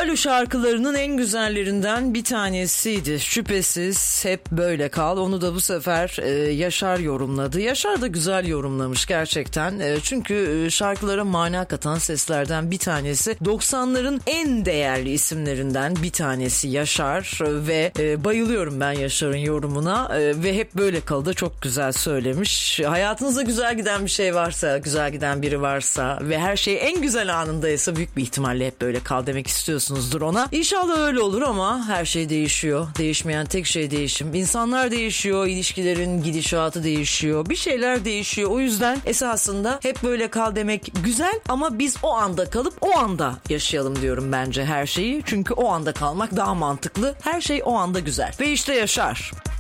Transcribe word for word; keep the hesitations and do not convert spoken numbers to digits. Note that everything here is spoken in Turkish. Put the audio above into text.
Alo şarkılarının en güzellerinden bir tanesiydi. Şüphesiz Hep Böyle Kal. Onu da bu sefer e, Yaşar yorumladı. Yaşar da güzel yorumlamış gerçekten. E, çünkü e, şarkılara mana katan seslerden bir tanesi. doksanların en değerli isimlerinden bir tanesi Yaşar. E, ve e, bayılıyorum ben Yaşar'ın yorumuna. E, ve Hep Böyle Kal da çok güzel söylemiş. Hayatınızda güzel giden bir şey varsa, güzel giden biri varsa ve her şey en güzel anındaysa büyük bir ihtimalle hep böyle kal demek istiyorsunuzdur ona. İnşallah öyle olur ama her şey değişiyor. Değişmeyen tek şey değişim. İnsanlar değişiyor, ilişkilerin gidişatı değişiyor. Bir şeyler değişiyor. O yüzden esasında hep böyle kal demek güzel ama biz o anda kalıp o anda yaşayalım diyorum bence her şeyi. Çünkü o anda kalmak daha mantıklı. Her şey o anda güzel. Ve işte Yaşar.